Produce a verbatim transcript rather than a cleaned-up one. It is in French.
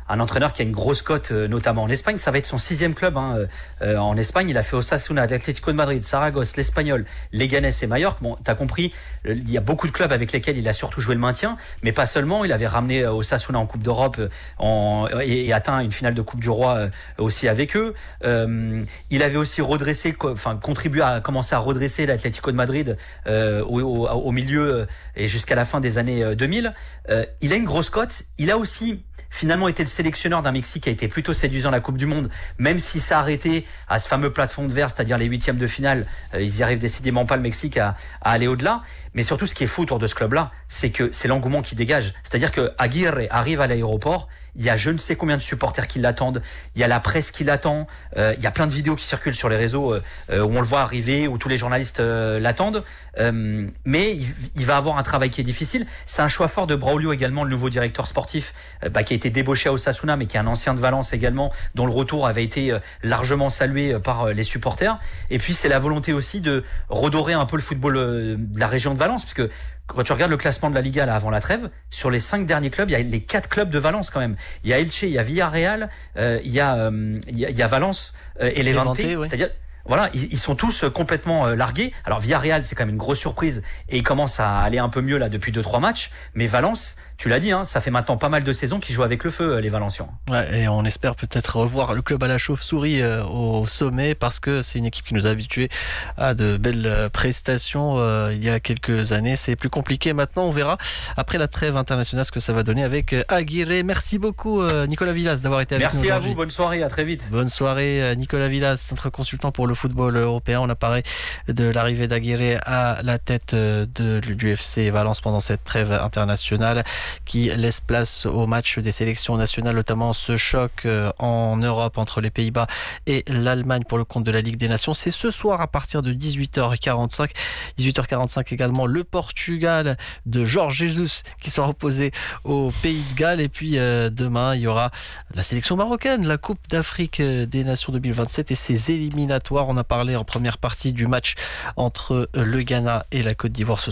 un entraîneur qui a une grosse cote, euh, notamment en Espagne. Ça va être son sixième club. Hein. Euh, en Espagne, il a fait Osasuna, Atlético de Madrid, Saragosse, l'Espagnol, Leganés et Mallorca. Bon, t'as compris, il y a beaucoup de clubs avec lesquels il a surtout joué le maintien, mais pas seulement. Il avait ramené Osasuna en Coupe d'Europe euh, en, et, et atteint une finale de Coupe du Roi euh, aussi avec eux. Euh, il avait aussi redressé, enfin contribué à commencer à redresser l'Atlético de Madrid euh, au, au, au milieu euh, et jusqu'à la fin des années deux mille. Euh, il a une grosse cote. Il a aussi finalement été le sélectionneur d'un Mexique qui a été plutôt séduisant à la Coupe du Monde, même si ça a arrêté à ce fameux plafond de verre, c'est-à-dire les huitièmes de finale. Euh, ils y arrivent décidément pas, le Mexique, à, à aller au-delà. Mais surtout, ce qui est fou autour de ce club-là, c'est que c'est l'engouement qui dégage. C'est-à-dire que Aguirre arrive à l'aéroport, il y a je ne sais combien de supporters qui l'attendent, il y a la presse qui l'attend, euh, il y a plein de vidéos qui circulent sur les réseaux euh, où on le voit arriver, où tous les journalistes euh, l'attendent. Euh, mais il, il va avoir un travail qui est difficile. C'est un choix fort de Braulio également, le nouveau directeur sportif, euh, bah, qui a été débauché à Osasuna, mais qui est un ancien de Valence également, dont le retour avait été euh, largement salué euh, par euh, les supporters. Et puis c'est la volonté aussi de redorer un peu le football euh, de la région de Valence, parce que quand tu regardes le classement de la Liga là avant la trêve, sur les cinq derniers clubs, il y a les quatre clubs de Valence quand même. Il y a Elche, il y a Villarreal, euh, il y a euh, il y a, il y a Valence euh, et Levante, ouais. c'est-à-dire voilà, ils, ils sont tous complètement euh, largués. Alors Villarreal, c'est quand même une grosse surprise et ils commencent à aller un peu mieux là depuis deux trois matchs, mais Valence, tu l'as dit, hein, ça fait maintenant pas mal de saisons qu'ils jouent avec le feu, les Valencians. Ouais, et on espère peut-être revoir le club à la chauve-souris euh, au sommet, parce que c'est une équipe qui nous a habitués à de belles prestations euh, il y a quelques années. C'est plus compliqué maintenant, on verra après la trêve internationale ce que ça va donner avec Aguirre. Merci beaucoup euh, Nicolas Villas d'avoir été avec Merci nous aujourd'hui. Merci à vous, bonne soirée, à très vite. Bonne soirée Nicolas Villas, notre consultant pour le football européen. On a parlé de l'arrivée d'Aguirre à la tête de, du F C Valence pendant cette trêve internationale, qui laisse place au match des sélections nationales, notamment ce choc en Europe entre les Pays-Bas et l'Allemagne pour le compte de la Ligue des Nations. C'est ce soir à partir de dix-huit heures quarante-cinq. dix-huit heures quarante-cinq également, le Portugal de Jorge Jesus qui sera opposé au Pays de Galles. Et puis euh, demain, il y aura la sélection marocaine, la Coupe d'Afrique des Nations deux mille vingt-sept et ses éliminatoires. On a parlé en première partie du match entre le Ghana et la Côte d'Ivoire ce soir.